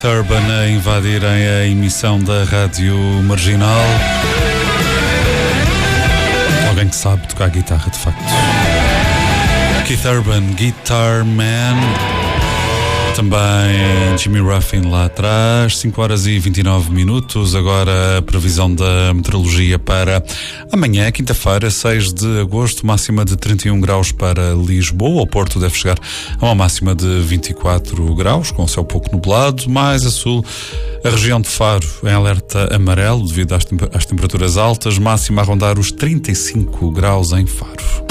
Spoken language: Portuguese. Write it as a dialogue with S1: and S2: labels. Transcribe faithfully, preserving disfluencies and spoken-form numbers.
S1: Urban a invadirem a emissão da Rádio Marginal. Alguém que sabe tocar guitarra de facto. Keith Urban, Guitar Man. Também Jimmy Ruffin lá atrás. Cinco horas e vinte e nove minutos. Agora a previsão da meteorologia para amanhã, quinta-feira, seis de agosto. Máxima de trinta e um graus para Lisboa. O Porto deve chegar a uma máxima de vinte e quatro graus, com o céu pouco nublado. Mais a sul, a região de Faro em alerta amarelo devido às, temp- às temperaturas altas. Máxima a rondar os trinta e cinco graus em Faro.